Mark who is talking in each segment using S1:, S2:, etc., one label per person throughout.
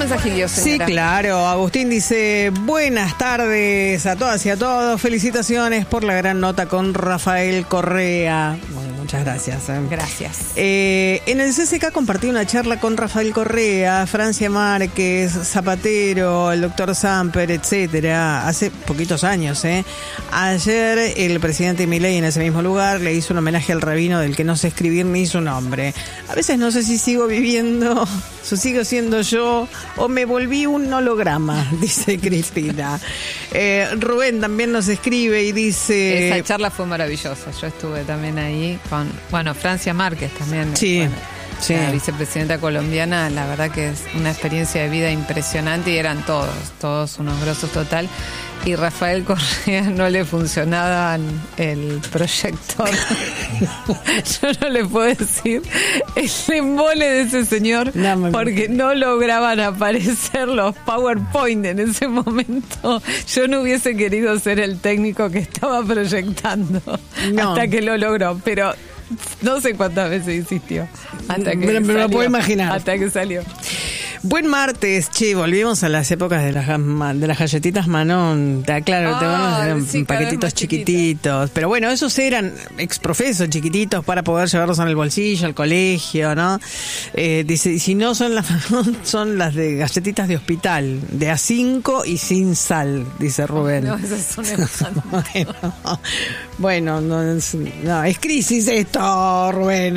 S1: mensajillo, señora.
S2: Sí, claro. Agustín dice, buenas tardes a todas y a todos. Felicitaciones por la gran nota con Rafael Correa. Bueno, muchas gracias.
S1: Gracias.
S2: En el CCK compartí una charla con Rafael Correa, Francia Márquez, Zapatero, el doctor Samper, etcétera, hace poquitos años. Ayer el presidente Milei en ese mismo lugar le hizo un homenaje al rabino del que no sé escribir ni su nombre. A veces no sé si sigo viviendo, o sigo siendo yo, o me volví un holograma, dice Cristina. Rubén también nos escribe y dice...
S1: Esa charla fue maravillosa, yo estuve también ahí con, Francia Márquez también.
S2: Sí.
S1: Bueno,
S2: Sí.
S1: la vicepresidenta colombiana, la verdad que es una experiencia de vida impresionante y eran todos unos grosos total. Y Rafael Correa no le funcionaba el proyector. Yo no le puedo decir el embole de ese señor porque no lograban aparecer los PowerPoint en ese momento. Yo no hubiese querido ser el técnico que estaba proyectando hasta que lo logró, pero no sé cuántas veces insistió hasta que
S2: me lo puedo imaginar.
S1: Hasta que salió.
S2: Buen martes, che, volvimos a las épocas de las galletitas Manon. Claro, eran paquetitos chiquititos. Pero bueno, esos eran exprofesos chiquititos para poder llevarlos en el bolsillo, al colegio, ¿no? Dice, si no son las Manon, son las de galletitas de hospital, de A5 y sin sal, dice Rubén.
S1: No, esas son
S2: Bueno, no, es crisis esto, Rubén,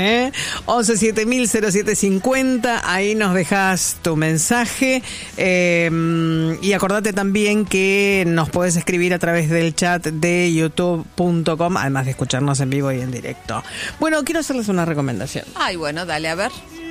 S2: 11700750, ahí nos dejas tu mensaje, y acordate también que nos podés escribir a través del chat de youtube.com, además de escucharnos en vivo y en directo. Bueno, quiero hacerles una recomendación.
S1: Ay, bueno, dale, a ver.